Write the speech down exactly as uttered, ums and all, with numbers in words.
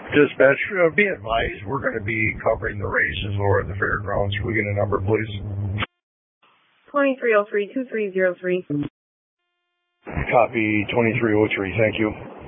Dispatch, uh, be advised, we're going to be covering the races over at the fairgrounds. Can we get a number, please? twenty-three oh three, two three oh three. Copy twenty-three oh three, thank you.